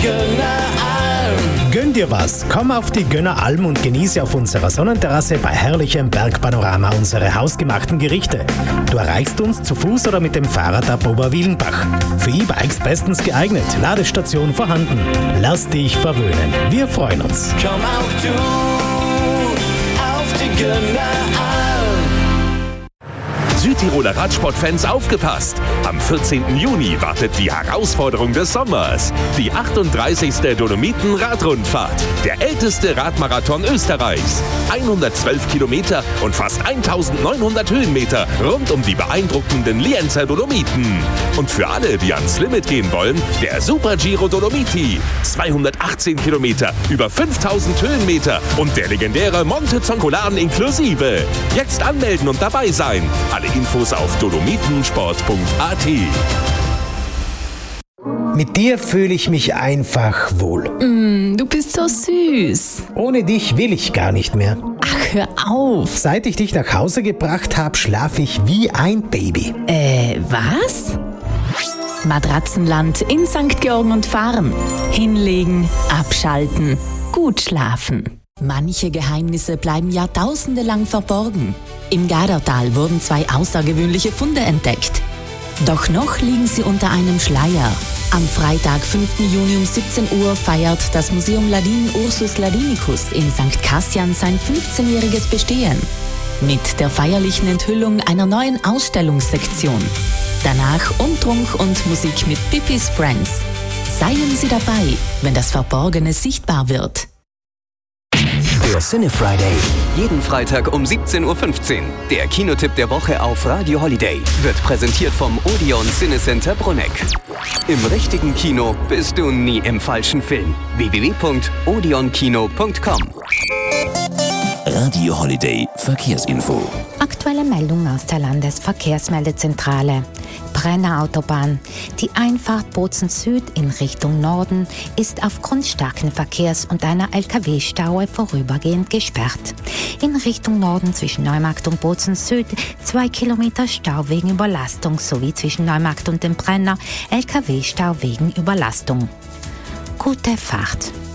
Gönneralm. Gönn dir was. Komm auf die Gönneralm und genieße auf unserer Sonnenterrasse bei herrlichem Bergpanorama unsere hausgemachten Gerichte. Du erreichst uns zu Fuß oder mit dem Fahrrad ab Oberwielenbach. Für E-Bikes bestens geeignet, Ladestation vorhanden. Lass dich verwöhnen. Wir freuen uns. Komm auch du auf die Gönneralm. Südtiroler Radsportfans aufgepasst! Am 14. Juni wartet die Herausforderung des Sommers. Die 38. Dolomiten-Radrundfahrt. Der älteste Radmarathon Österreichs. 112 Kilometer und fast 1900 Höhenmeter rund um die beeindruckenden Lienzer Dolomiten. Und für alle, die ans Limit gehen wollen, der Super Giro Dolomiti. 218 Kilometer, über 5000 Höhenmeter und der legendäre Monte Zoncolan inklusive. Jetzt anmelden und dabei sein. Alle Infos auf dolomitensport.at. Mit dir fühle ich mich einfach wohl. Du bist so süß. Ohne dich will ich gar nicht mehr. Ach, hör auf. Seit ich dich nach Hause gebracht habe, schlafe ich wie ein Baby. Was? Matratzenland in St. Georgen und Farn. Hinlegen, abschalten, gut schlafen. Manche Geheimnisse bleiben Jahrtausende lang verborgen. Im Gardertal wurden 2 außergewöhnliche Funde entdeckt. Doch noch liegen sie unter einem Schleier. Am Freitag, 5. Juni um 17 Uhr feiert das Museum Ladin Ursus Ladinicus in St. Kassian sein 15-jähriges Bestehen. Mit der feierlichen Enthüllung einer neuen Ausstellungssektion. Danach Umtrunk und Musik mit Pippis Friends. Seien Sie dabei, wenn das Verborgene sichtbar wird. Der Cine Friday. Jeden Freitag um 17.15 Uhr. Der Kinotipp der Woche auf Radio Holiday wird präsentiert vom Odeon Cinecenter Bruneck. Im richtigen Kino bist du nie im falschen Film. www.odeonkino.com. Radio Holiday Verkehrsinfo. Aktuelle Meldung aus der Landesverkehrsmeldezentrale. Brenner Autobahn. Die Einfahrt Bozen Süd in Richtung Norden ist aufgrund starken Verkehrs und einer LKW-Staue vorübergehend gesperrt. In Richtung Norden zwischen Neumarkt und Bozen Süd 2 Kilometer Stau wegen Überlastung sowie zwischen Neumarkt und dem Brenner LKW-Stau wegen Überlastung. Gute Fahrt.